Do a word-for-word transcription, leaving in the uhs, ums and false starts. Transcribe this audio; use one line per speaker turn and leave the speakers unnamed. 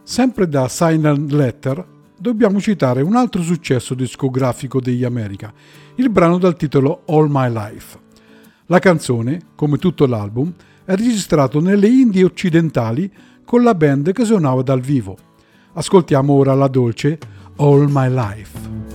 Sempre da Silent Letter dobbiamo citare un altro successo discografico degli America, il brano dal titolo All My Life. La canzone, come tutto l'album, è registrato nelle Indie occidentali con la band che suonava dal vivo. Ascoltiamo ora la dolce All My Life.